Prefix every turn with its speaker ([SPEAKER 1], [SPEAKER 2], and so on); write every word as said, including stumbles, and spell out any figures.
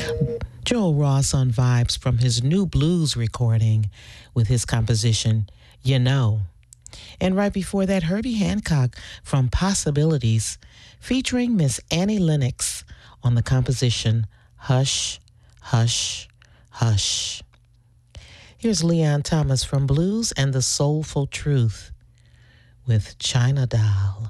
[SPEAKER 1] Joel Ross on vibes from his new blues recording with his composition, You Know. And right before that, Herbie Hancock from Possibilities, featuring Miss Annie Lennox on the composition, Hush, Hush, Hush. Here's Leon Thomas from Blues and the Soulful Truth with China Doll.